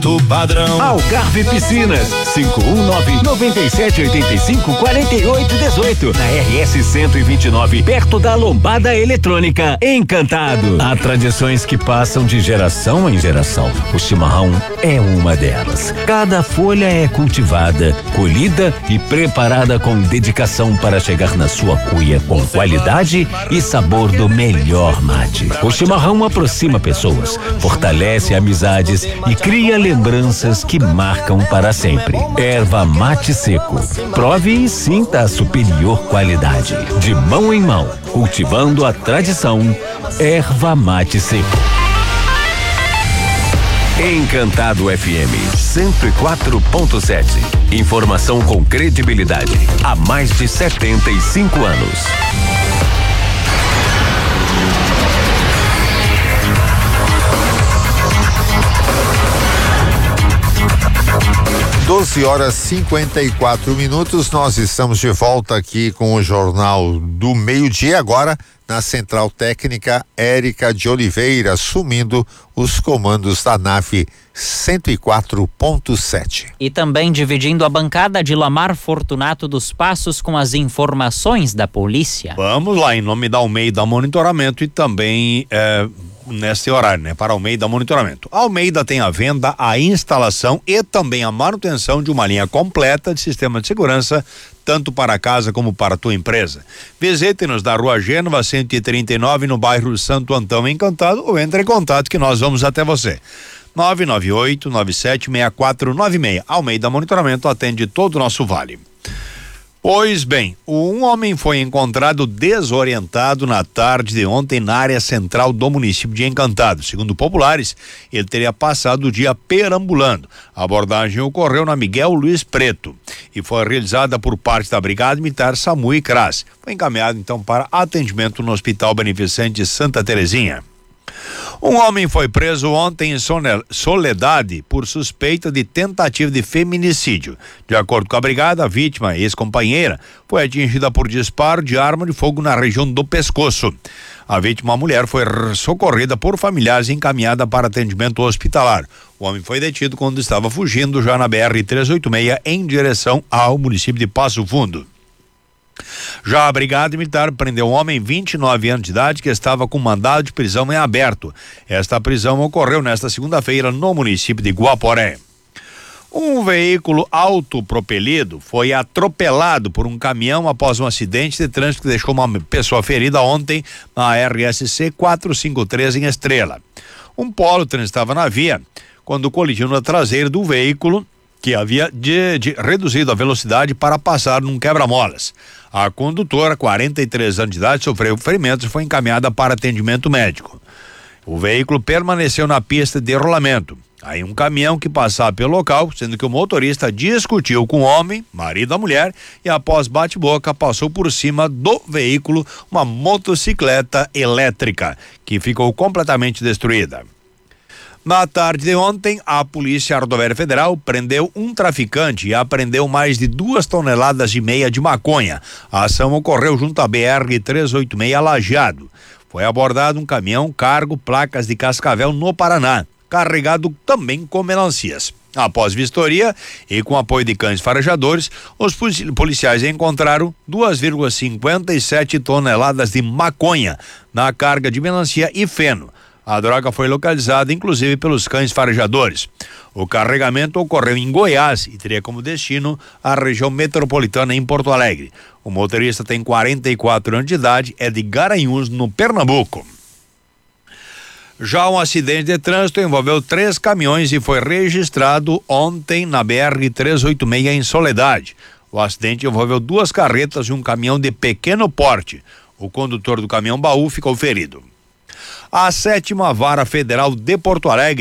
Padrão. Algarve Piscinas, 519-9785-4818, na RS 129, perto da Lombada Eletrônica. Encantado. Há tradições que passam de geração em geração. O chimarrão é uma delas. Cada folha é cultivada, colhida e preparada com dedicação para chegar na sua cuia com qualidade e sabor do melhor mate. O chimarrão aproxima pessoas, fortalece amizades e cria lembranças que marcam para sempre. Erva mate seco. Prove e sinta a superior qualidade. De mão em mão, cultivando a tradição. Erva mate seco. Encantado FM 104.7. Informação com credibilidade há mais de 75 anos. 12h54. Nós estamos de volta aqui com o Jornal do Meio-Dia, agora na Central Técnica, Érica de Oliveira, assumindo os comandos da nave 104.7. E também dividindo a bancada de Lamar Fortunato dos Passos com as informações da polícia. Vamos lá, em nome da Almeida Monitoramento e também nesse horário, né? Para Almeida Monitoramento. A Almeida tem a venda, a instalação e também a manutenção de uma linha completa de sistema de segurança, tanto para casa como para a tua empresa. Visite-nos na Rua Gênova 139, no bairro Santo Antão, Encantado, ou entre em contato que nós vamos até você. 998-976496. Almeida Monitoramento atende todo o nosso vale. Pois bem, um homem foi encontrado desorientado na tarde de ontem na área central do município de Encantado. Segundo populares, ele teria passado o dia perambulando. A abordagem ocorreu na Miguel Luiz Preto e foi realizada por parte da Brigada Militar SAMU e CRAS. Foi encaminhado então para atendimento no Hospital Beneficente Santa Terezinha. Um homem foi preso ontem em Soledade por suspeita de tentativa de feminicídio. De acordo com a brigada, a vítima, ex-companheira, foi atingida por disparo de arma de fogo na região do pescoço. A vítima, mulher, foi socorrida por familiares e encaminhada para atendimento hospitalar. O homem foi detido quando estava fugindo já na BR-386 em direção ao município de Passo Fundo. Já a Brigada Militar prendeu um homem, 29 anos de idade, que estava com mandado de prisão em aberto. Esta prisão ocorreu nesta segunda-feira no município de Guaporé. Um veículo autopropelido foi atropelado por um caminhão após um acidente de trânsito que deixou uma pessoa ferida ontem na RSC 453 em Estrela. Um Polo transitava na via quando colidiu na traseira do veículo, que havia reduzido a velocidade para passar num quebra-molas. A condutora, 43 anos de idade, sofreu ferimentos e foi encaminhada para atendimento médico. O veículo permaneceu na pista de rolamento. Aí um caminhão que passava pelo local, sendo que o motorista discutiu com o homem, marido da mulher, e após bate-boca passou por cima do veículo uma motocicleta elétrica, que ficou completamente destruída. Na tarde de ontem, a Polícia Rodoviária Federal prendeu um traficante e apreendeu mais de 2,5 toneladas de maconha. A ação ocorreu junto à BR-386 Lajeado. Foi abordado um caminhão cargo placas de Cascavel, no Paraná, carregado também com melancias. Após vistoria e com apoio de cães farejadores, os policiais encontraram 2,57 toneladas de maconha na carga de melancia e feno. A droga foi localizada, inclusive, pelos cães farejadores. O carregamento ocorreu em Goiás e teria como destino a região metropolitana em Porto Alegre. O motorista tem 44 anos de idade, é de Garanhuns, no Pernambuco. Já um acidente de trânsito envolveu 3 caminhões e foi registrado ontem na BR-386 em Soledade. O acidente envolveu 2 carretas e um caminhão de pequeno porte. O condutor do caminhão baú ficou ferido. A 7ª Vara Federal de Porto Alegre